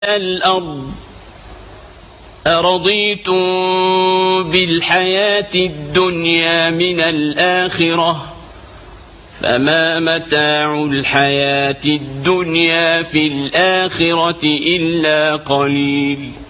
الأرض أرضيتم بالحياة الدنيا من الآخرة فما متاع الحياة الدنيا في الآخرة إلا قليل.